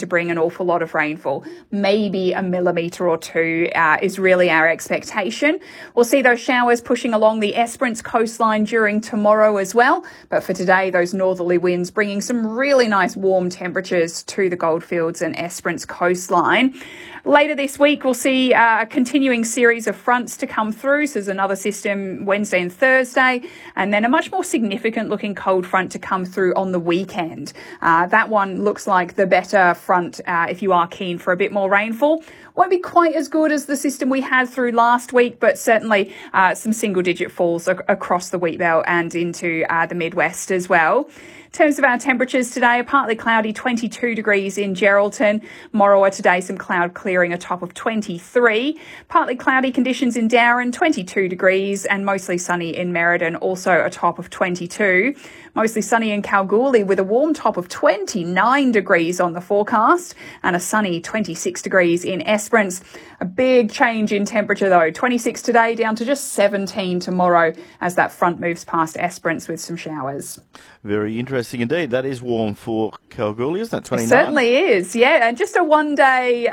to bring an awful lot of rainfall. Maybe a millimetre or two is really our expectation. We'll see those showers pushing along the Esperance coastline during tomorrow as well. But for today, those northerly winds bringing some really nice warm temperatures to the Goldfields and Esperance coastline. Later this week, we'll see a continuing series of fronts to come through. So there's another system Wednesday and Thursday, and then a much more significant looking cold front to come through on the weekend. That one looks like the better front if you are keen for a bit more rainfall. Won't be quite as good as the system we had through last week, but certainly some single-digit falls across the wheat belt and into the Midwest as well. In terms of our temperatures today, partly cloudy, 22 degrees in Geraldton. Morawa today, some cloud clearing, a top of 23. Partly cloudy conditions in Darwin, 22 degrees, and mostly sunny in Merredin, also a top of 22. Mostly sunny in Kalgoorlie with a warm top of 29 degrees on the forecast and a sunny 26 degrees in Esperance. A big change in temperature though, 26 today down to just 17 tomorrow as that front moves past Esperance with some showers. Very interesting indeed. That is warm for Kalgoorlie, isn't it? 29? It certainly is, yeah. And just a one day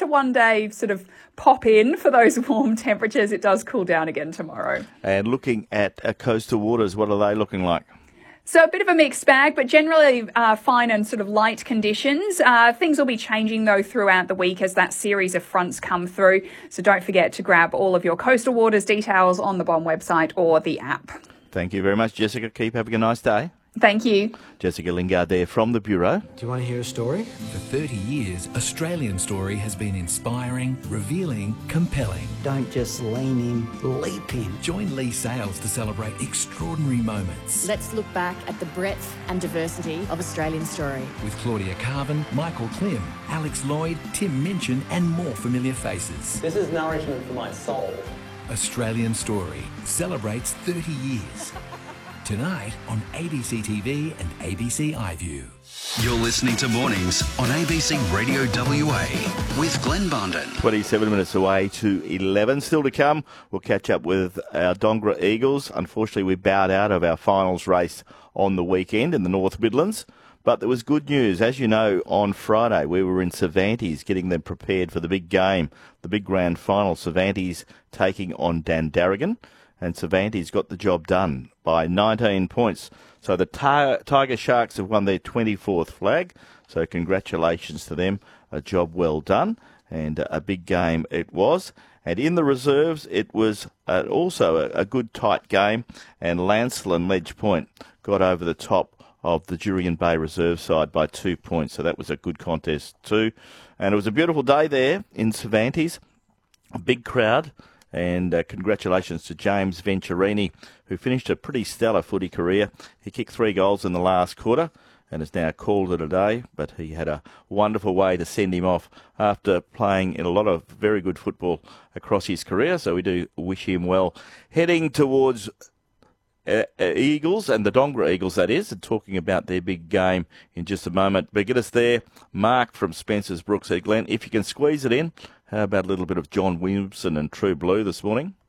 sort of pop in for those warm temperatures. It does cool down again tomorrow. And looking at coastal waters, what are they looking like? So a bit of a mixed bag, but generally fine and sort of light conditions. Things will be changing, though, throughout the week as that series of fronts come through. So don't forget to grab all of your coastal waters details on the BOM website or the app. Thank you very much, Jessica. Keep having a nice day. Thank you. Jessica Lingard there from the Bureau. Do you want to hear a story? For 30 years, Australian Story has been inspiring, revealing, compelling. Don't just lean in, leap in. Join Lee Sales to celebrate extraordinary moments. Let's look back at the breadth and diversity of Australian Story. With Claudia Carvin, Michael Klim, Alex Lloyd, Tim Minchin and more familiar faces. This is nourishment for my soul. Australian Story celebrates 30 years. Tonight on ABC TV and ABC iView. You're listening to Mornings on ABC Radio WA with Glenn Bondon. 27 minutes away to 11. Still to come, we'll catch up with our Dongara Eagles. Unfortunately, we bowed out of our finals race on the weekend in the North Midlands. But there was good news. As you know, on Friday, we were in Cervantes getting them prepared for the big game, the big grand final. Cervantes taking on Dandaragan. And Cervantes got the job done by 19 points. So the Tiger Sharks have won their 24th flag. So congratulations to them. A job well done. And a big game it was. And in the reserves, it was also a good tight game. And Lancel and Ledge Point got over the top of the Jurien Bay reserve side by 2 points. So that was a good contest too. And it was a beautiful day there in Cervantes. A big crowd. And congratulations to James Venturini, who finished a pretty stellar footy career. He kicked 3 goals in the last quarter and has now called it a day. But he had a wonderful way to send him off after playing in a lot of very good football across his career. So we do wish him well. Heading towards Eagles and the Dongara Eagles, that is, and talking about their big game in just a moment. But get us there. Mark from Spencer's Brook said, Glenn, if you can squeeze it in, how about a little bit of John Williamson and True Blue this morning?